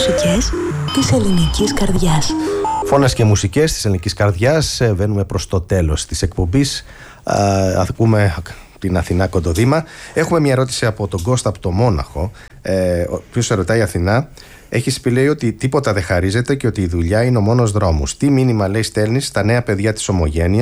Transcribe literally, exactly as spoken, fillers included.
μουσικές της ελληνικής καρδιάς. Φώνας και μουσικές της ελληνικής καρδιάς. Βαίνουμε προς το τέλος της εκπομπής. Ακούμε την Αθηνά Κοντοδήμα. Έχουμε μια ερώτηση από τον Κώστα από το Μόναχο, ε, ο οποίος ρωτάει: Αθηνά, έχεις πει, λέει, ότι τίποτα δεν χαρίζεται και ότι η δουλειά είναι ο μόνος δρόμος. Τι μήνυμα, λέει, στέλνεις στα νέα παιδιά της ομογένειας